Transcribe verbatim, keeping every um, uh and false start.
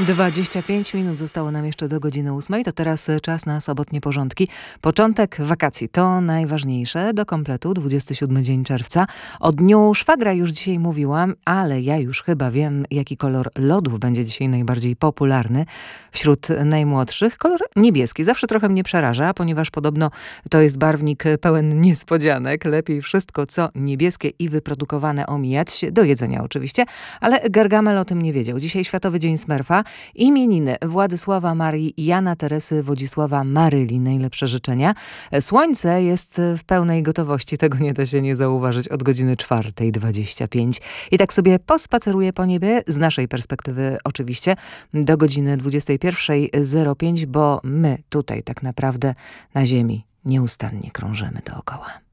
dwadzieścia pięć minut zostało nam jeszcze do godziny ósmej. To teraz czas na sobotnie porządki. Początek wakacji to najważniejsze. Do kompletu dwudziesty siódmy dzień czerwca. O dniu szwagra już dzisiaj mówiłam, ale ja już chyba wiem, jaki kolor lodów będzie dzisiaj najbardziej popularny wśród najmłodszych. Kolor niebieski. Zawsze trochę mnie przeraża, ponieważ podobno to jest barwnik pełen niespodzianek. Lepiej wszystko, co niebieskie i wyprodukowane omijać. Do jedzenia oczywiście, ale Gargamel o tym nie wiedział. Dzisiaj Światowy Dzień Smurfa. Imieniny Władysława Marii, Jana Teresy, Wodzisława Maryli. Najlepsze życzenia. Słońce jest w pełnej gotowości. Tego nie da się nie zauważyć od godziny czwartej dwadzieścia pięć. I tak sobie pospaceruję po niebie, z naszej perspektywy oczywiście, do godziny dwudziestej pierwszej zero pięć, bo my tutaj tak naprawdę na ziemi nieustannie krążymy dookoła.